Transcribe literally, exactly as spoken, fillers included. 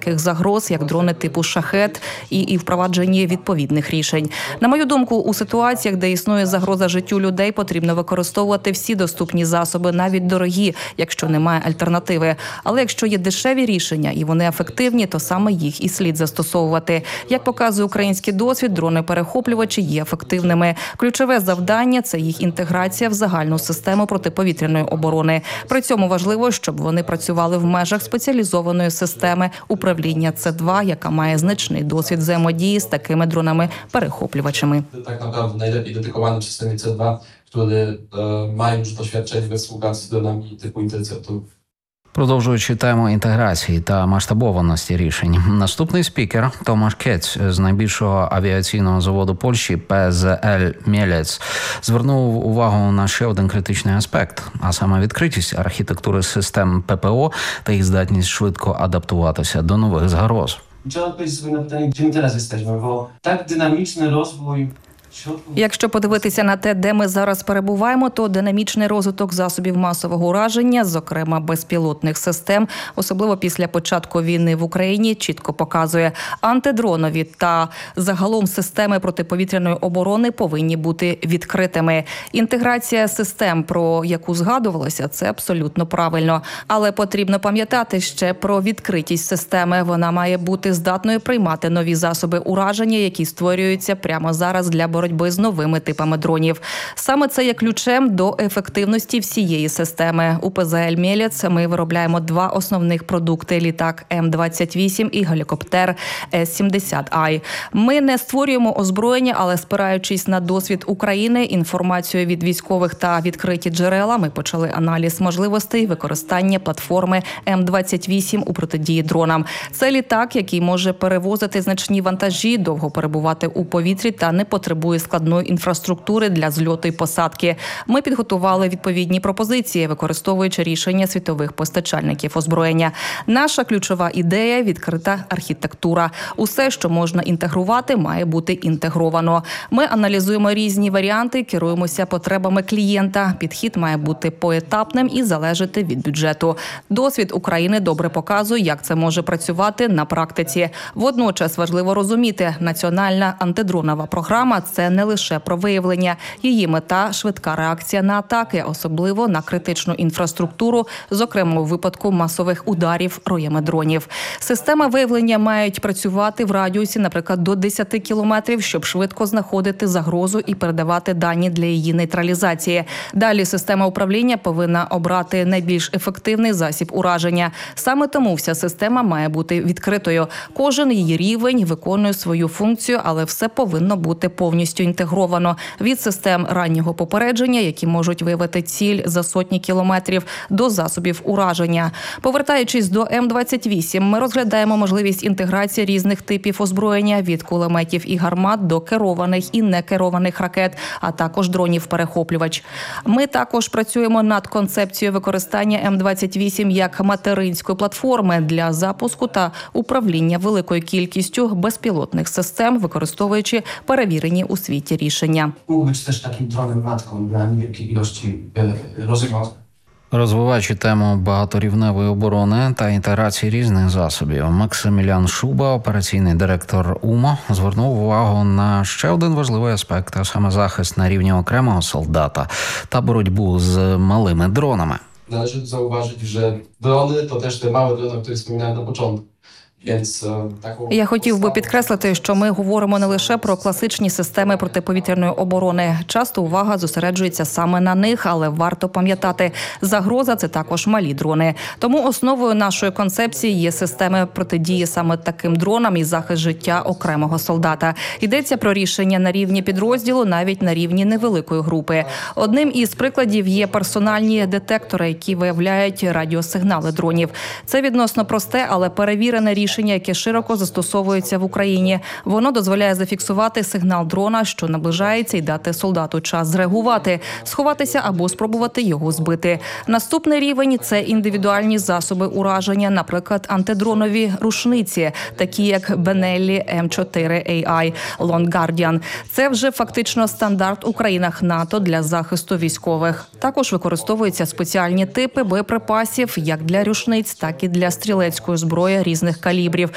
таких загроз, як дрони типу «Шахет» і, і впровадженні відповідних рішень. На мою думку, у ситуаціях, де існує загроза життю людей, потрібно використовувати всі доступні засоби, навіть дорогі, якщо немає альтернативи. Але якщо є дешеві рішення і вони ефективні, то саме їх і слід застосовувати. Як показує український досвід, дрони-перехоплювачі є ефективними. Ключове завдання – це їх інтеграція в загальну систему протиповітряної оборони. При цьому важливо, щоб вони працювали в межах спеціалізованої системи управління С два, яка має значний досвід взаємодії з такими дронами-перехоплювачами. Tak naprawdę najlepiej dedykowany w systemie C dwa, który e, ma już doświadczenie we współpracy z dronami typu interceptorów. Продовжуючи тему інтеграції та масштабованості рішень, наступний спікер Томаш Кець з найбільшого авіаційного заводу Польщі Пе Зе Ель Мєлєц звернув увагу на ще один критичний аспект, а саме відкритість архітектури систем Пе Пе О та їх здатність швидко адаптуватися до нових загроз. Trzeba odpowiedzieć sobie na pytanie, gdzie my teraz jesteśmy, bo tak dynamiczny rozwój. Якщо подивитися на те, де ми зараз перебуваємо, то динамічний розвиток засобів масового ураження, зокрема безпілотних систем, особливо після початку війни в Україні, чітко показує, антидронові та загалом системи протиповітряної оборони повинні бути відкритими. Інтеграція систем, про яку згадувалося, це абсолютно правильно. Але потрібно пам'ятати ще про відкритість системи. Вона має бути здатною приймати нові засоби ураження, які створюються прямо зараз для боротьби з новими типами дронів. Саме це є ключем до ефективності всієї системи. У Пе Зе Ель Мєлєц ми виробляємо два основних продукти – літак Ем двадцять вісім і гелікоптер Ес сімдесят Ай. Ми не створюємо озброєння, але спираючись на досвід України, інформацію від військових та відкриті джерела, ми почали аналіз можливостей використання платформи Ем двадцять вісім у протидії дронам. Це літак, який може перевозити значні вантажі, довго перебувати у повітрі та не потребує складної інфраструктури для зльоту і посадки. Ми підготували відповідні пропозиції, використовуючи рішення світових постачальників озброєння. Наша ключова ідея – відкрита архітектура. Усе, що можна інтегрувати, має бути інтегровано. Ми аналізуємо різні варіанти, керуємося потребами клієнта. Підхід має бути поетапним і залежати від бюджету. Досвід України добре показує, як це може працювати на практиці. Водночас важливо розуміти, національна антидронова програма – це не лише про виявлення. Її мета – швидка реакція на атаки, особливо на критичну інфраструктуру, зокрема у випадку масових ударів роями дронів. Системи виявлення мають працювати в радіусі, наприклад, до десяти кілометрів, щоб швидко знаходити загрозу і передавати дані для її нейтралізації. Далі система управління повинна обрати найбільш ефективний засіб ураження. Саме тому вся система має бути відкритою. Кожен її рівень виконує свою функцію, але все повинно бути повністю інтегровано. Від систем раннього попередження, які можуть виявити ціль за сотні кілометрів, до засобів ураження. Повертаючись до Ем двадцять вісім, ми розглядаємо можливість інтеграції різних типів озброєння, від кулеметів і гармат до керованих і некерованих ракет, а також дронів-перехоплювач. Ми також працюємо над концепцією використання Ем двадцять вісім як материнської платформи для запуску та управління великою кількістю безпілотних систем, використовуючи перевірені у світі рішення. Mógł być też takim dronem matką dla niewielkiej ilości rozwiązań. Розвиваючи тему багаторівневої оборони та інтеграції різних засобів, Максимілян Шуба, операційний директор УМО, звернув увагу на ще один важливий аспект, а саме захист на рівні окремого солдата та боротьбу з малими дронами. Należy zauważyć, że drony to też te małe drony, o których wspominałem na początku. Я хотів би підкреслити, що ми говоримо не лише про класичні системи протиповітряної оборони. Часто увага зосереджується саме на них, але варто пам'ятати, загроза – це також малі дрони. Тому основою нашої концепції є системи протидії саме таким дронам і захист життя окремого солдата. Йдеться про рішення на рівні підрозділу, навіть на рівні невеликої групи. Одним із прикладів є персональні детектори, які виявляють радіосигнали дронів. Це відносно просте, але перевірене рішення. Рішення, яке широко застосовується в Україні. Воно дозволяє зафіксувати сигнал дрона, що наближається, і дати солдату час зреагувати, сховатися або спробувати його збити. Наступний рівень – це індивідуальні засоби ураження, наприклад, антидронові рушниці, такі як Бенеллі Ем чотири Ей Ай, Long Guardian. Це вже фактично стандарт у країнах НАТО для захисту військових. Також використовуються спеціальні типи боєприпасів як для рушниць, так і для стрілецької зброї різних калібрів.